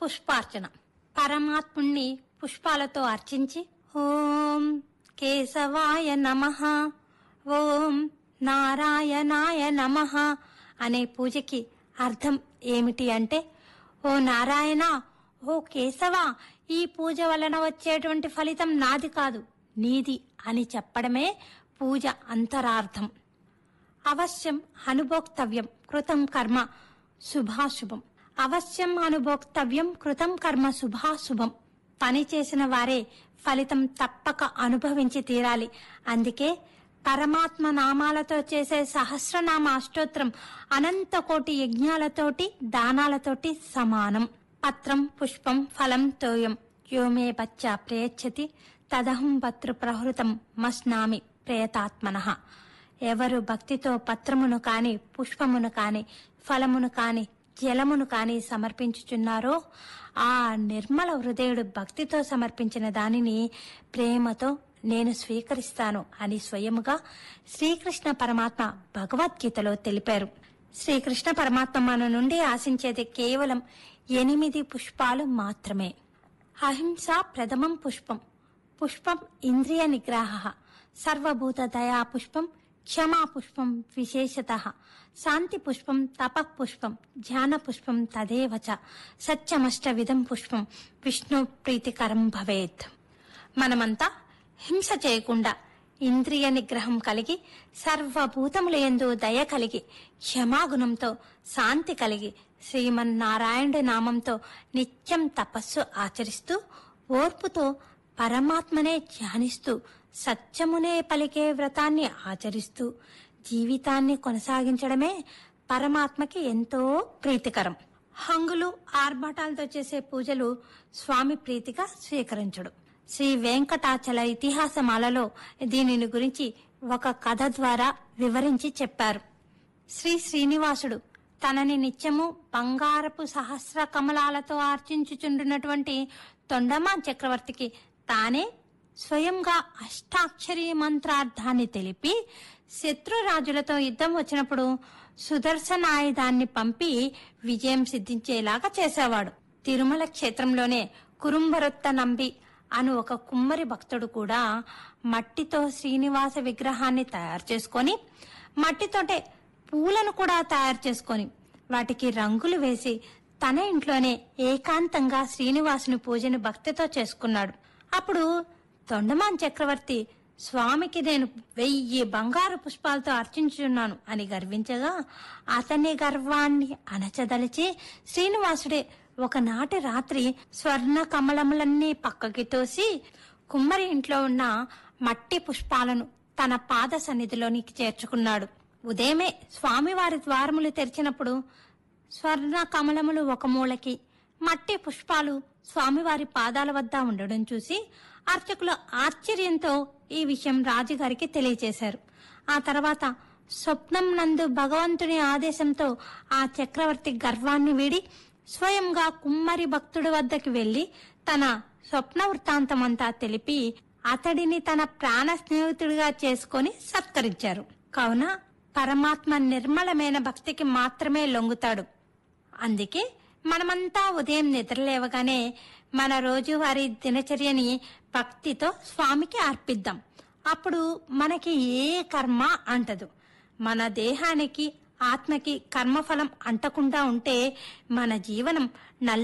పుష్పార్చన. పరమాత్ముణ్ణి పుష్పాలతో అర్చించి ఓం కేశవాయ నమః, ఓం నారాయణాయ నమః అనే పూజకి అర్థం ఏమిటి అంటే, ఓ నారాయణ, ఓ కేశవ, ఈ పూజ వలన వచ్చేటువంటి ఫలితం నాది కాదు, నీది అని చెప్పడమే పూజ అంతరార్థం. అవశ్యం అనుభోక్తవ్యం కృతం కర్మ శుభాశుభం. అవశ్యం అనుభోక్తవ్యం కృతం కర్మ శుభాశుభం. పని చేసిన వారే ఫలితం తప్పక అనుభవించి తీరాలి. అందుకే పరమాత్మ నామాలతో చేసే సహస్రనామ అష్టోత్తరం అనంత కోటి యజ్ఞాలతోటి దానాలతోటి సమానం. పత్రం పుష్పం ఫలం తోయం యోమే బచ్చా ప్రయచ్చతి తదహం పత్రు ప్రహృతం మస్నామి ప్రేతాత్మనః. ఎవరు భక్తితో పత్రమును కాని, పుష్పమును కాని, ఫలమును కాని, జలమును కాని సమర్పించుచున్నారో ఆ నిర్మల హృదయుడు భక్తితో సమర్పించిన దానిని ప్రేమతో నేను స్వీకరిస్తాను అని స్వయముగా శ్రీకృష్ణ పరమాత్మ భగవద్గీతలో తెలిపారు. శ్రీకృష్ణ పరమాత్మ మన నుండి ఆశించేది కేవలం 8 పుష్పాలు మాత్రమే. అహింస ప్రథమం పుష్పం, పుష్పం ఇంద్రియ నిగ్రహ, సర్వభూత దయా పుష్పం, క్షమా పుష్పం విశేషతః, శాంతి పుష్పం, తప పుష్పం, ధ్యాన పుష్పం తదేవచ, సత్యమష్టవిధం పుష్పం విష్ణు ప్రీతికరం భవేత్. మనమంతా హింస చేయకుండా ఇంద్రియ నిగ్రహం కలిగి, సర్వభూతముల యందు దయ కలిగి, క్షమాగుణంతో శాంతి కలిగి, శ్రీమన్నారాయణుడి నామంతో నిత్యం తపస్సు ఆచరిస్తూ, ఓర్పుతో పరమాత్మనే ధ్యానిస్తూ, సత్యమునే పలికే వ్రతాన్ని ఆచరిస్తూ జీవితాన్ని కొనసాగించడమే పరమాత్మకి ఎంతో ప్రీతికరం. హంగులు ఆర్భాటాలతో చేసే పూజలు స్వామి ప్రీతిగా స్వీకరించడు. శ్రీ వెంకటాచల ఇతిహాసమాలలో దీనిని గురించి ఒక కథ ద్వారా వివరించి చెప్పారు. శ్రీనివాసుడు తనని నిత్యము బంగారపు సహస్ర కమలాలతో ఆర్చించుచుండునటువంటి తొండమాన్ చక్రవర్తికి తానే స్వయంగా అష్టాక్షరీ మంత్రార్థాన్ని తెలిపి శత్రురాజులతో యుద్ధం వచ్చినప్పుడు సుదర్శనాయుధాన్ని పంపి విజయం సిద్ధించేలాగా చేసేవాడు. తిరుమల క్షేత్రంలోనే కురుంబరొత్త నంబి అను ఒక కుమ్మరి భక్తుడు కూడా మట్టితో శ్రీనివాస విగ్రహాన్ని తయారు చేసుకొని, మట్టితోటే పూలను కూడా తయారు చేసుకొని వాటికి రంగులు వేసి తన ఇంట్లోనే ఏకాంతంగా శ్రీనివాసుని పూజను భక్తితో చేసుకున్నాడు. అప్పుడు తొండమాన్ చక్రవర్తి స్వామికి నేను 1000 బంగారు పుష్పాలతో అర్చించుచున్నాను అని గర్వించగా, అతని గర్వాన్ని అణచదలిచి శ్రీనివాసుడే ఒకనాటి రాత్రి స్వర్ణ కమలములన్నీ పక్కకి తోసి కుమ్మరి ఇంట్లో ఉన్న మట్టి పుష్పాలను తన పాద సన్నిధిలోనికి చేర్చుకున్నాడు. ఉదయమే స్వామివారి ద్వారములు తెరిచినప్పుడు స్వర్ణ కమలములు ఒక మూలకి, మట్టి పుష్పాలు స్వామివారి పాదాల వద్ద ఉండడం చూసి అర్చకులు ఆశ్చర్యంతో ఈ విషయం రాజుగారికి తెలియచేశారు. ఆ తర్వాత స్వప్నం నందు భగవంతుని ఆదేశంతో ఆ చక్రవర్తి గర్వాన్ని వీడి స్వయంగా కుమ్మరి భక్తుడి వద్దకు వెళ్లి తన స్వప్న వృత్తాంతమంతా తెలిపి అతడిని తన ప్రాణ స్నేహితుడిగా చేసుకుని సత్కరించారు. కావున పరమాత్మ నిర్మలమైన భక్తికి మాత్రమే లొంగుతాడు. అందుకే మనమంతా ఉదయం నిద్రలేవగానే మన రోజువారీ దినచర్యని భక్తితో స్వామికి అర్పిద్దాం. అప్పుడు మనకి ఏ కర్మ అంటదు. మన దేహానికి ఆత్మకి కర్మఫలం అంటకుండా ఉంటే మన జీవనం